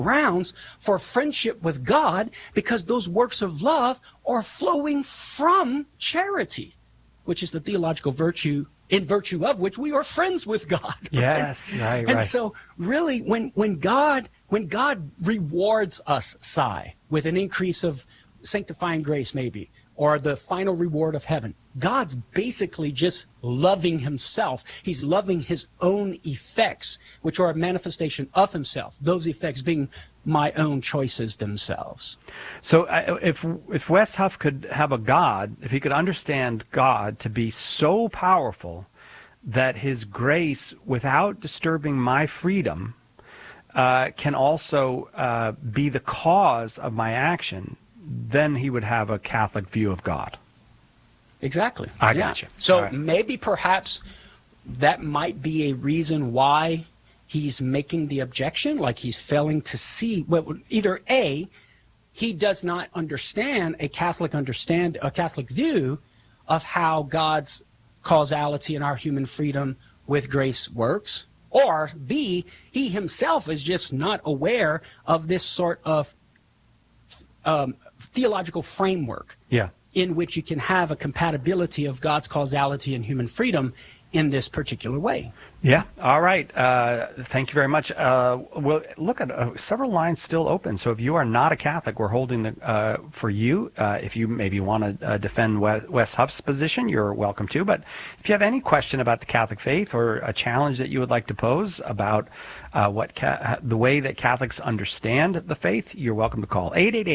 grounds for friendship with God, because those works of love are flowing from charity, which is the theological virtue in virtue of which we are friends with God. Right? Yes, right. And so really when God rewards us, Cy, with an increase of sanctifying grace maybe, or the final reward of heaven, God's basically just loving himself. He's loving his own effects, which are a manifestation of himself, those effects being my own choices themselves. So if Wes Huff could have a God, if he could understand God to be so powerful that his grace, without disturbing my freedom, can also be the cause of my action, then he would have a Catholic view of God. Exactly. I got you. So maybe perhaps that might be a reason why he's making the objection, like he's failing to see, well, either A, he does not understand a Catholic view of how God's causality in our human freedom with grace works, or B, he himself is just not aware of this sort of theological framework in which you can have a compatibility of God's causality and human freedom in this particular way. Yeah. All right. Thank you very much. Well, look at several lines still open. So if you are not a Catholic, we're holding for you. If you maybe want to defend Wes Huff's position, you're welcome to. But if you have any question about the Catholic faith or a challenge that you would like to pose about the way that Catholics understand the faith, you're welcome to call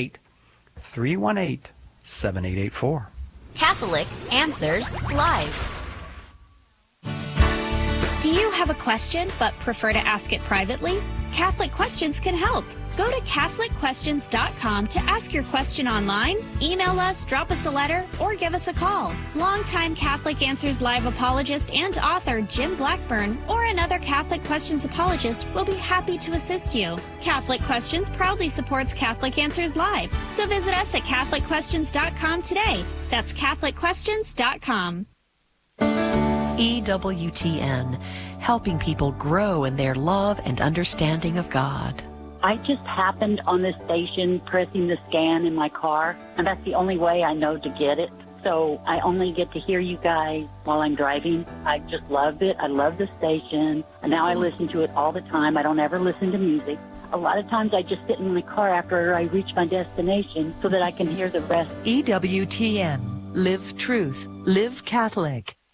888-318-7884. Catholic Answers Live. Do you have a question but prefer to ask it privately? Catholic Questions can help. Go to CatholicQuestions.com to ask your question online, email us, drop us a letter, or give us a call. Longtime Catholic Answers Live apologist and author Jim Blackburn or another Catholic Questions apologist will be happy to assist you. Catholic Questions proudly supports Catholic Answers Live, so visit us at CatholicQuestions.com today. That's CatholicQuestions.com. EWTN, helping people grow in their love and understanding of God. I just happened on this station pressing the scan in my car, and that's the only way I know to get it. So I only get to hear you guys while I'm driving. I just love it. I love the station, and now I listen to it all the time. I don't ever listen to music. A lot of times I just sit in my car after I reach my destination so that I can hear the rest. EWTN, live truth, live Catholic.